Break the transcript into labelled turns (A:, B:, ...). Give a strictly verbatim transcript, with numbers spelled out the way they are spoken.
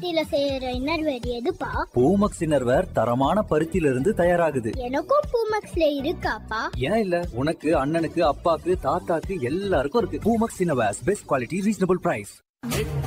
A: பருத்தியில செய்யற இன்னர்வேர் எதுப்பா?
B: பூமக்ஸ் இன்னர்வேர் தரமான பருத்தியில இருந்து தயாராகுது.
A: எனக்கும் பூமக்ஸ்ல இருக்காப்பா?
B: ஏன் இல்ல, உனக்கு அண்ணனுக்கு அப்பாக்கு தாத்தாக்கு எல்லாருக்கும் இருக்கு. Poomex innerwear, best quality, reasonable price.